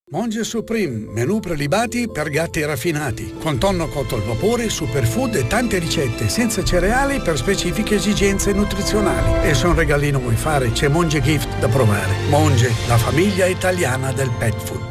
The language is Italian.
Monge Supreme, menù prelibati per gatti raffinati, con tonno cotto al vapore, superfood e tante ricette, senza cereali per specifiche esigenze nutrizionali. E se un regalino vuoi fare, c'è Monge Gift da provare. Monge, la famiglia italiana del pet food.